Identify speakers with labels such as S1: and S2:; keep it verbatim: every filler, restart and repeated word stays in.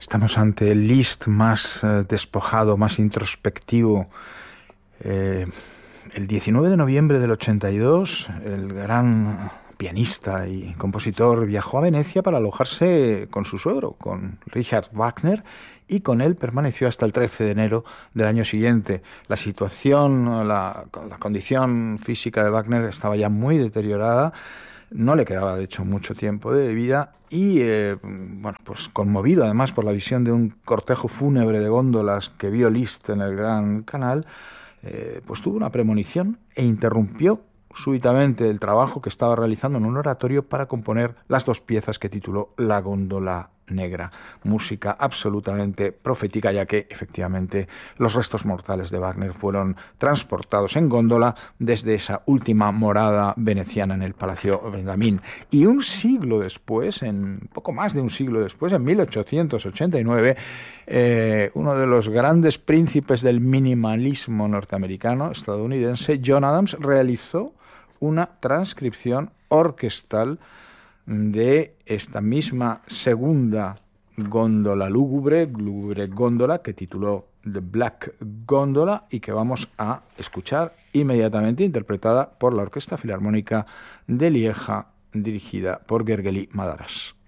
S1: Estamos ante el Liszt más eh, despojado, más introspectivo. Eh, el diecinueve de noviembre del ochenta y dos, el gran pianista y compositor viajó a Venecia para alojarse con su suegro, con Richard Wagner, y con él permaneció hasta el trece de enero del año siguiente. La situación, la, la condición física de Wagner estaba ya muy deteriorada. No le quedaba, de hecho, mucho tiempo de vida y, eh, bueno, pues conmovido además por la visión de un cortejo fúnebre de góndolas que vio Liszt en el Gran Canal, eh, pues tuvo una premonición e interrumpió súbitamente el trabajo que estaba realizando en un oratorio para componer las dos piezas que tituló La Góndola Negra. Música absolutamente profética, ya que efectivamente los restos mortales de Wagner fueron transportados en góndola desde esa última morada veneciana en el Palacio Vendamin. Y un siglo después, en poco más de un siglo después, en mil ochocientos ochenta y nueve, eh, uno de los grandes príncipes del minimalismo norteamericano, estadounidense, John Adams, realizó una transcripción orquestal de esta misma segunda góndola lúgubre, lúgubre góndola, que tituló The Black Gondola y que vamos a escuchar inmediatamente, interpretada por la Orquesta Filarmónica de Lieja, dirigida por Gergely Madaras.